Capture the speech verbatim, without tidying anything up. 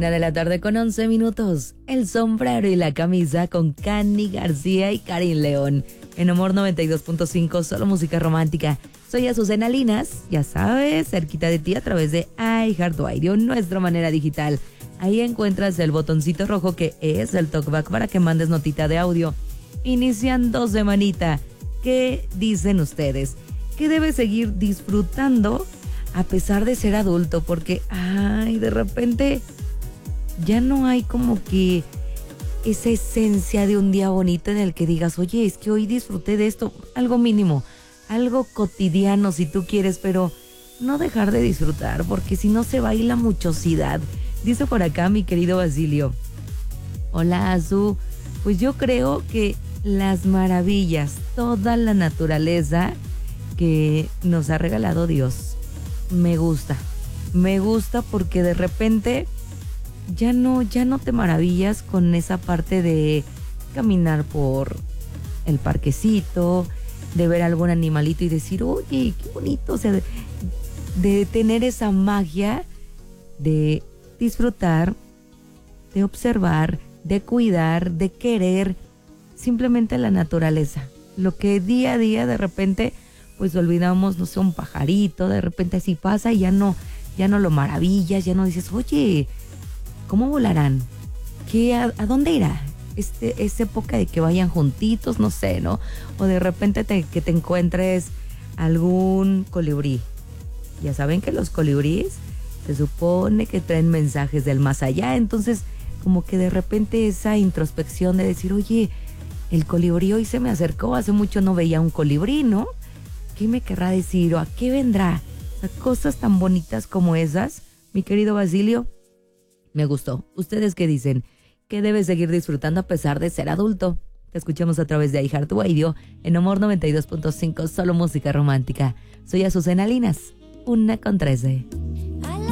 Una de la tarde con once minutos. El sombrero y la camisa con Cani García y Karin León. En Amor noventa y dos punto cinco, solo música romántica. Soy Azucena Linas, ya sabes, cerquita de ti a través de iHeartRadio, nuestra manera digital. Ahí encuentras el botoncito rojo que es el talkback para que mandes notita de audio. Iniciando semanita. ¿Qué dicen ustedes? ¿Qué debes seguir disfrutando a pesar de ser adulto? Porque, ay, de repente ya no hay como que esa esencia de un día bonito en el que digas, oye, es que hoy disfruté de esto, algo mínimo, algo cotidiano si tú quieres, pero no dejar de disfrutar, porque si no se va a ir la muchosidad. Dice por acá mi querido Basilio. Hola, Azu. Pues yo creo que las maravillas, toda la naturaleza que nos ha regalado Dios, me gusta, me gusta porque de repente ya no, ya no te maravillas con esa parte de caminar por el parquecito, de ver algún animalito y decir, oye, qué bonito, o sea, de, de tener esa magia de disfrutar, de observar, de cuidar, de querer simplemente la naturaleza. Lo que día a día de repente pues olvidamos, no sé, un pajarito, de repente así pasa y ya no, ya no lo maravillas, ya no dices, oye, ¿cómo volarán? ¿Qué, a, a dónde irá? Este, es época de que vayan juntitos, no sé, ¿no? O de repente te, que te encuentres algún colibrí. Ya saben que los colibríes se supone que traen mensajes del más allá, entonces como que de repente esa introspección de decir, oye, el colibrí hoy se me acercó, hace mucho no veía un colibrí, ¿no? ¿Qué me querrá decir o a qué vendrá? O sea, cosas tan bonitas como esas, mi querido Basilio, me gustó. ¿Ustedes qué dicen? ¿Qué debes seguir disfrutando a pesar de ser adulto? Te escuchamos a través de iHeartRadio en Amor noventa y dos punto cinco, solo música romántica. Soy Azucena Linas, una con trece.